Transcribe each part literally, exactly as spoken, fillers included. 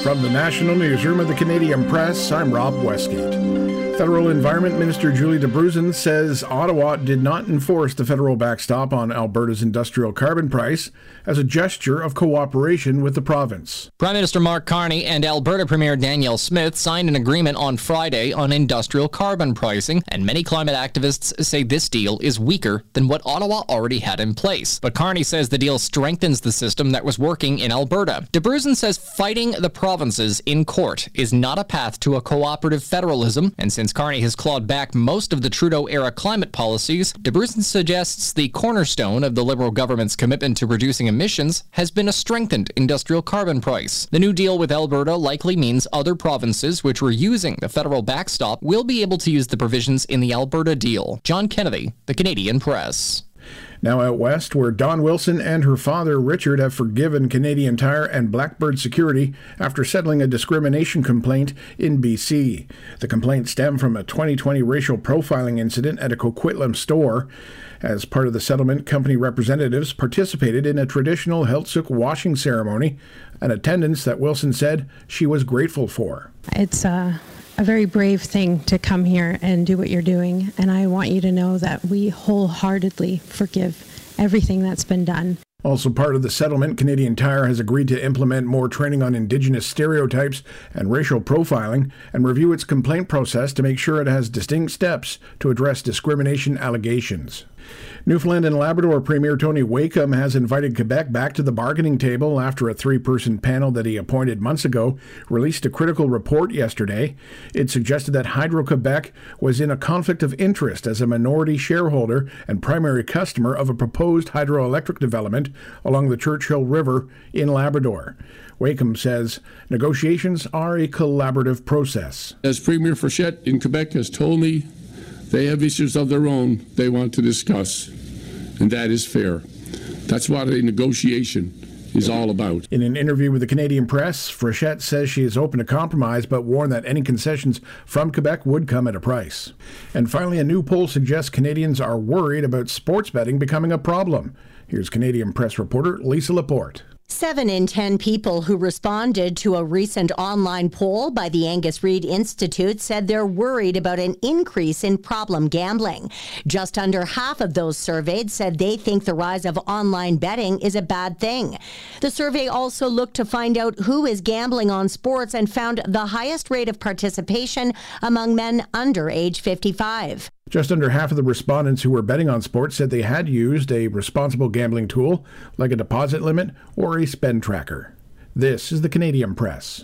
From the National Newsroom of the Canadian Press, I'm Rob Westgate. Federal Environment Minister Julie Debruzin says Ottawa did not enforce the federal backstop on Alberta's industrial carbon price as a gesture of cooperation with the province. Prime Minister Mark Carney and Alberta Premier Danielle Smith signed an agreement on Friday on industrial carbon pricing, and many climate activists say this deal is weaker than what Ottawa already had in place. But Carney says the deal strengthens the system that was working in Alberta. Debruzin says fighting the provinces in court is not a path to a cooperative federalism, and since Carney has clawed back most of the Trudeau-era climate policies, Debruzin suggests the cornerstone of the Liberal government's commitment to reducing emissions has been a strengthened industrial carbon price. The new deal with Alberta likely means other provinces which were using the federal backstop will be able to use the provisions in the Alberta deal. John Kennedy, The Canadian Press. Now out west, where Dawn Wilson and her father Richard have forgiven Canadian Tire and Blackbird Security after settling a discrimination complaint in B C. The complaint stemmed from a twenty twenty racial profiling incident at a Coquitlam store. As part of the settlement, company representatives participated in a traditional Heiltsuk washing ceremony, an attendance that Wilson said she was grateful for. It's a, a very brave thing to come here and do what you're doing, and I want you to know that we wholeheartedly forgive everything that's been done. Also part of the settlement, Canadian Tire has agreed to implement more training on Indigenous stereotypes and racial profiling and review its complaint process to make sure it has distinct steps to address discrimination allegations. Newfoundland and Labrador Premier Tony Wakeham has invited Quebec back to the bargaining table after a three-person panel that he appointed months ago released a critical report yesterday. It suggested that Hydro-Quebec was in a conflict of interest as a minority shareholder and primary customer of a proposed hydroelectric development along the Churchill River in Labrador. Wakeham says negotiations are a collaborative process. As Premier Frechette in Quebec has told me, they have issues of their own they want to discuss, and that is fair. That's what a negotiation is all about. In an interview with the Canadian Press, Frechette says she is open to compromise, but warned that any concessions from Quebec would come at a price. And finally, a new poll suggests Canadians are worried about sports betting becoming a problem. Here's Canadian Press reporter Lisa Laporte. Seven in ten people who responded to a recent online poll by the Angus Reid Institute said they're worried about an increase in problem gambling. Just under half of those surveyed said they think the rise of online betting is a bad thing. The survey also looked to find out who is gambling on sports and found the highest rate of participation among men under age fifty-five. Just under half of the respondents who were betting on sports said they had used a responsible gambling tool like a deposit limit or a spend tracker. This is the Canadian Press.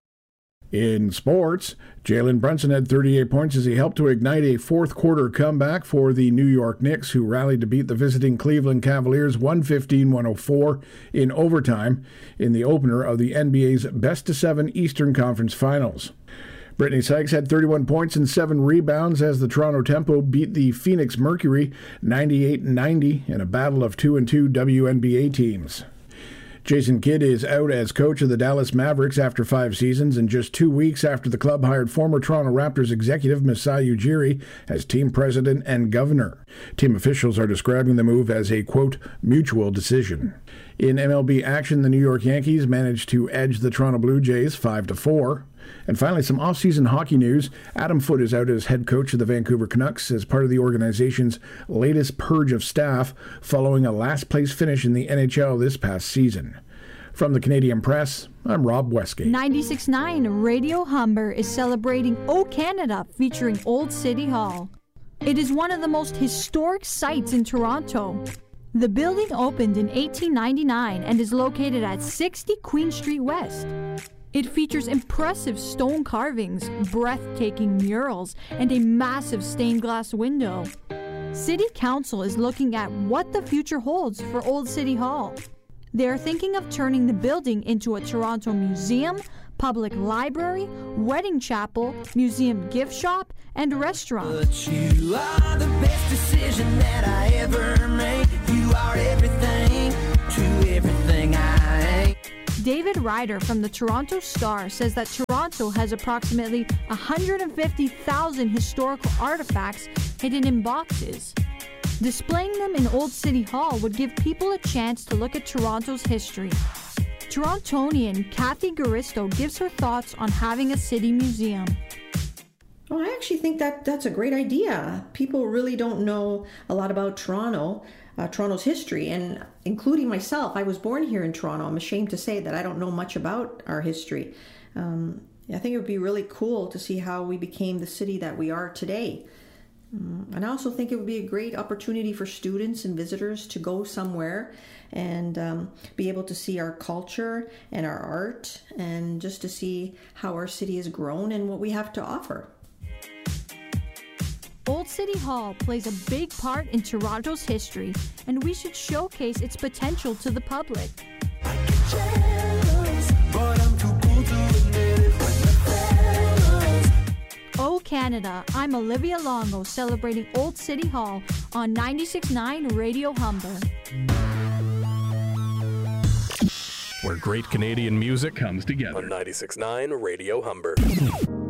In sports, Jalen Brunson had thirty-eight points as he helped to ignite a fourth quarter comeback for the New York Knicks, who rallied to beat the visiting Cleveland Cavaliers one fifteen to one oh four in overtime in the opener of the N B A's best of seven Eastern Conference Finals. Brittany Sykes had thirty-one points and seven rebounds as the Toronto Tempo beat the Phoenix Mercury ninety-eight ninety in a battle of two and two W N B A teams. Jason Kidd is out as coach of the Dallas Mavericks after five seasons and just two weeks after the club hired former Toronto Raptors executive Masai Ujiri as team president and governor. Team officials are describing the move as a, quote, mutual decision. In M L B action, the New York Yankees managed to edge the Toronto Blue Jays five to four. And finally, some off-season hockey news. Adam Foote is out as head coach of the Vancouver Canucks as part of the organization's latest purge of staff following a last-place finish in the N H L this past season. From the Canadian Press, I'm Rob Westgate. ninety-six point nine Radio Humber is celebrating O Canada featuring Old City Hall. It is one of the most historic sites in Toronto. The building opened in eighteen ninety-nine and is located at sixty Queen Street West. It features impressive stone carvings, breathtaking murals, and a massive stained glass window. City Council is looking at what the future holds for Old City Hall. They are thinking of turning the building into a Toronto museum, public library, wedding chapel, museum gift shop, and restaurant. But you are the best decision that I ever made. You are everything to everything I am. David Ryder from the Toronto Star says that Toronto has approximately one hundred fifty thousand historical artifacts hidden in boxes. Displaying them in Old City Hall would give people a chance to look at Toronto's history. Torontonian Kathy Garisto gives her thoughts on having a city museum. Well, I actually think that that's a great idea. People really don't know a lot about Toronto, uh, Toronto's history, and including myself. I was born here in Toronto. I'm ashamed to say that I don't know much about our history. Um, I think it would be really cool to see how we became the city that we are today. Um, and I also think it would be a great opportunity for students and visitors to go somewhere and um, be able to see our culture and our art, and just to see how our city has grown and what we have to offer. Old City Hall plays a big part in Toronto's history, and we should showcase its potential to the public. Oh Canada, I'm Olivia Longo, celebrating Old City Hall on ninety-six point nine Radio Humber. Where great Canadian music comes together. On ninety-six point nine Radio Humber.